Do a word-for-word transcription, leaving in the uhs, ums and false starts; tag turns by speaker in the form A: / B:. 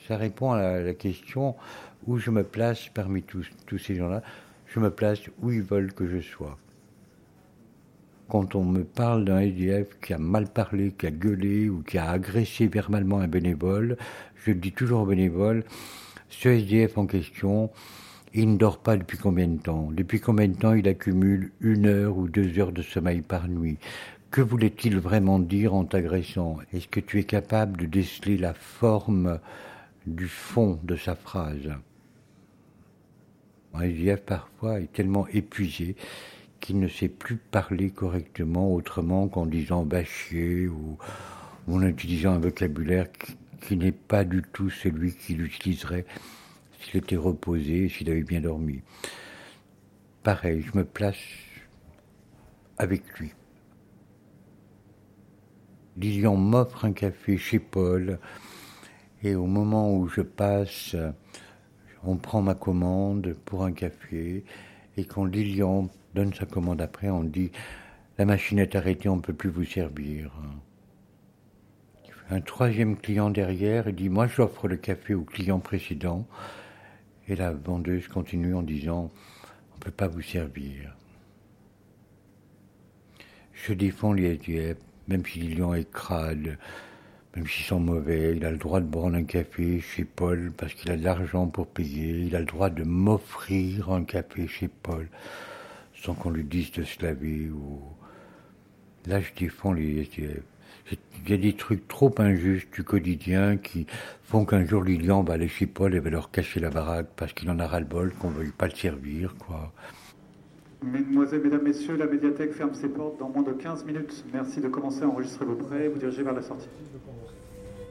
A: Ça répond à la, la question où je me place parmi tous, tous ces gens-là. Je me place où ils veulent que je sois. Quand on me parle d'un S D F qui a mal parlé, qui a gueulé ou qui a agressé verbalement un bénévole, je dis toujours au bénévole, ce S D F en question, il ne dort pas depuis combien de temps? Depuis combien de temps il accumule une heure ou deux heures de sommeil par nuit? Que voulait-il vraiment dire en t'agressant? Est-ce que tu es capable de déceler la forme du fond de sa phrase? Un S D F parfois est tellement épuisé qu'il ne sait plus parler correctement autrement qu'en disant va chier ou, ou en utilisant un vocabulaire qui, qui n'est pas du tout celui qu'il utiliserait s'il était reposé, s'il avait bien dormi. Pareil, je me place avec lui. Lilian m'offre un café chez Paul et au moment où je passe, on prend ma commande pour un café et quand Lilian donne sa commande après, on dit la machine est arrêtée, on ne peut plus vous servir. Un troisième client derrière, il dit moi j'offre le café au client précédent et la vendeuse continue en disant on ne peut pas vous servir. Je défends les S D F, même si Lilian est crade, même s'ils sont mauvais, il a le droit de prendre un café chez Paul parce qu'il a de l'argent pour payer, il a le droit de m'offrir un café chez Paul sans qu'on lui dise de se laver. Ou... Là, je défends les S D F. Il y a des trucs trop injustes du quotidien qui font qu'un jour Lilian va aller chez Paul et va leur cacher la baraque parce qu'il en a ras-le-bol, qu'on ne veuille pas le servir, quoi.
B: Mesdemoiselles, Mesdames, Messieurs, la médiathèque ferme ses portes dans moins de quinze minutes. Merci de commencer à enregistrer vos prêts et vous diriger vers la sortie.